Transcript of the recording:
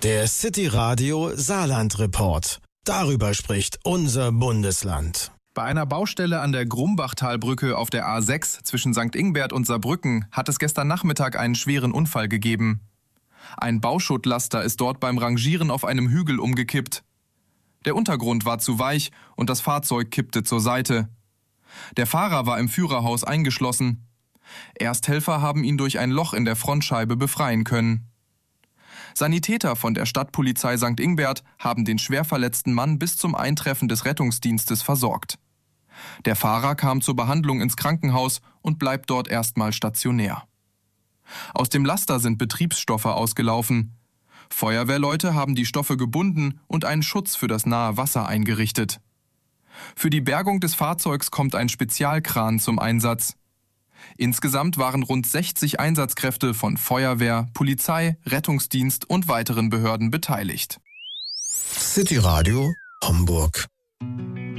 Der City Radio Saarland Report. Darüber spricht unser Bundesland. Bei einer Baustelle an der Grumbachtalbrücke auf der A6 zwischen St. Ingbert und Saarbrücken hat es gestern Nachmittag einen schweren Unfall gegeben. Ein Bauschuttlaster ist dort beim Rangieren auf einem Hügel umgekippt. Der Untergrund war zu weich und das Fahrzeug kippte zur Seite. Der Fahrer war im Führerhaus eingeschlossen. Ersthelfer haben ihn durch ein Loch in der Frontscheibe befreien können. Sanitäter von der Stadtpolizei St. Ingbert haben den schwer verletzten Mann bis zum Eintreffen des Rettungsdienstes versorgt. Der Fahrer kam zur Behandlung ins Krankenhaus und bleibt dort erstmal stationär. Aus dem Laster sind Betriebsstoffe ausgelaufen. Feuerwehrleute haben die Stoffe gebunden und einen Schutz für das nahe Wasser eingerichtet. Für die Bergung des Fahrzeugs kommt ein Spezialkran zum Einsatz. Insgesamt waren rund 60 Einsatzkräfte von Feuerwehr, Polizei, Rettungsdienst und weiteren Behörden beteiligt. City Radio Homburg.